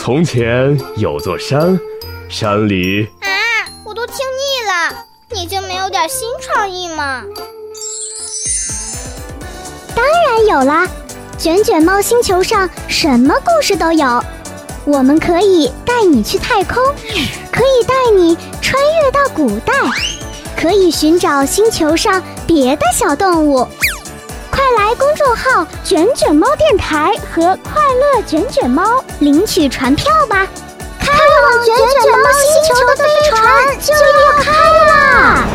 从前有座山，山里…… 我都听腻了，你就没有点新创意吗？ 当然有啦，卷卷猫星球上什么故事都有。我们可以带你去太空，可以带你穿越到古代，可以寻找星球上别的小动物。快来公众号卷卷猫电台和快乐卷卷猫领取船票吧！开往卷卷猫星球的飞船就要开啦！